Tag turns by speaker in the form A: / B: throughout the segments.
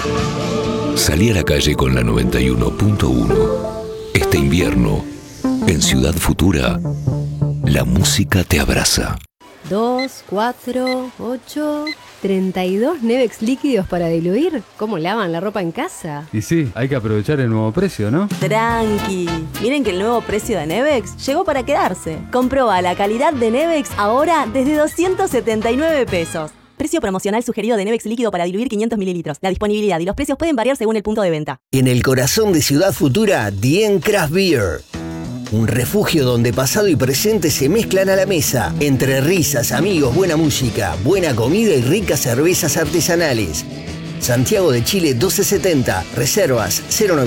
A: Salí a la calle con la 91.1. Este invierno, en Ciudad Futura, la música te abraza.
B: 2, 4, 8, 32 Nevex líquidos para diluir. ¿Cómo lavan la ropa en casa?
C: Y sí, hay que aprovechar el nuevo precio, ¿no?
D: Tranqui. Miren que el nuevo precio de Nevex llegó para quedarse. Comproba la calidad de Nevex ahora desde 279 pesos. Precio promocional sugerido de Nevex líquido para diluir 500 mililitros. La disponibilidad y los precios pueden variar según el punto de venta.
E: En el corazón de Ciudad Futura, Dien Craft Beer. Un refugio donde pasado y presente se mezclan a la mesa. Entre risas, amigos, buena música, buena comida y ricas cervezas artesanales. Santiago de Chile 1270. Reservas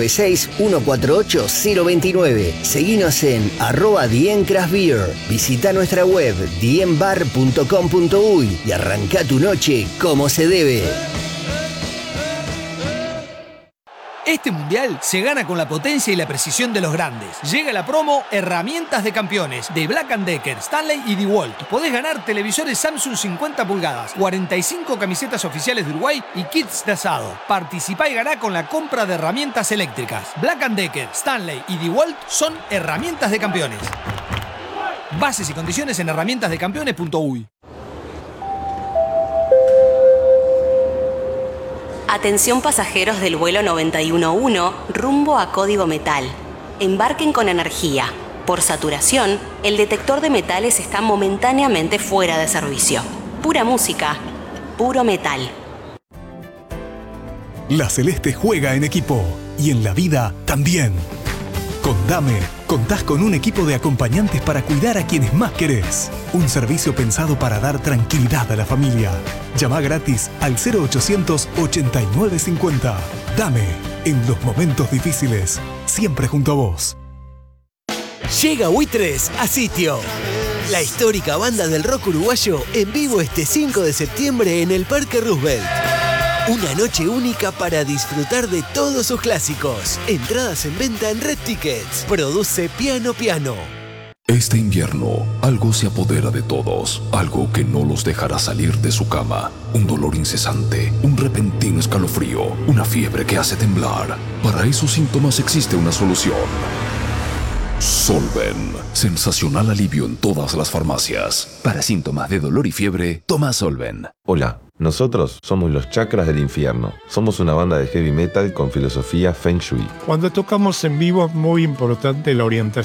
E: 096-148-029. Seguinos en @diencraftbeer. Visita nuestra web dienbar.com.uy y arranca tu noche como se debe.
F: Este mundial se gana con la potencia y la precisión de los grandes. Llega la promo Herramientas de Campeones de Black & Decker, Stanley y DeWalt. Podés ganar televisores Samsung 50 pulgadas, 45 camisetas oficiales de Uruguay y kits de asado. Participá y ganá con la compra de herramientas eléctricas. Black & Decker, Stanley y DeWalt son Herramientas de Campeones. Bases y condiciones en herramientasdecampeones.uy.
G: Atención pasajeros del vuelo 911 rumbo a Código Metal. Embarquen con energía. Por saturación, el detector de metales está momentáneamente fuera de servicio. Pura música, puro metal.
H: La Celeste juega en equipo y en la vida también. Con Dame, contás con un equipo de acompañantes para cuidar a quienes más querés. Un servicio pensado para dar tranquilidad a la familia. Llama gratis al 0800 8950. Dame, en los momentos difíciles, siempre junto a vos.
I: Llega Buitres a Sitio. La histórica banda del rock uruguayo en vivo este 5 de septiembre en el Parque Roosevelt. Una noche única para disfrutar de todos sus clásicos. Entradas en venta en Red Tickets. Produce Piano Piano.
A: Este invierno, algo se apodera de todos, algo que no los dejará salir de su cama. Un dolor incesante, un repentino escalofrío, una fiebre que hace temblar. Para esos síntomas existe una solución. Solven, sensacional alivio en todas las farmacias. Para síntomas de dolor y fiebre, toma Solven.
J: Hola, nosotros somos los Chakras del Infierno. Somos una banda de heavy metal con filosofía Feng Shui.
K: Cuando tocamos en vivo es muy importante la orientación